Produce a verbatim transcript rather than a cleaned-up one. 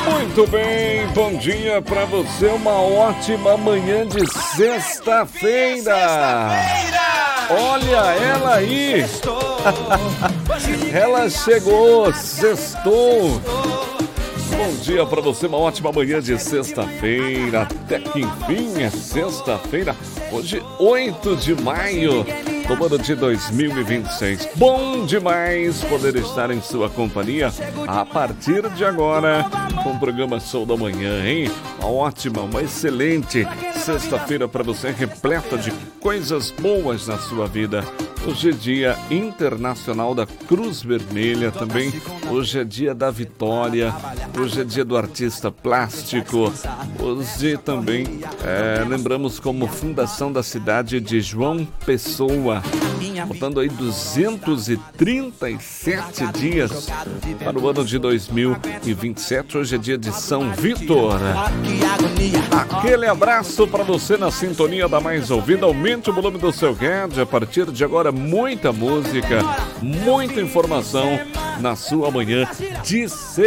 Muito bem, bom dia pra você, uma ótima manhã de sexta-feira. Olha ela aí, ela chegou, sextou. Bom dia pra você, uma ótima manhã de sexta-feira, até que enfim é sexta-feira, hoje oito de maio do ano de dois mil e vinte e seis. Bom demais poder estar em sua companhia a partir de agora com o programa Show da Manhã, hein? Uma ótima, uma excelente sexta-feira para você, repleta de coisas boas na sua vida. Hoje é dia internacional da Cruz Vermelha também. Hoje é dia da Vitória. Hoje é dia do artista plástico. Hoje também é, lembramos como fundação da cidade de João Pessoa. Faltando aí duzentos e trinta e sete dias para o ano de dois mil e vinte e sete. Hoje é dia de São Vitor. Aquele abraço para você na sintonia da mais ouvida. Aumente o volume do seu rádio. A partir de agora, muita música, muita informação na sua manhã de sexta.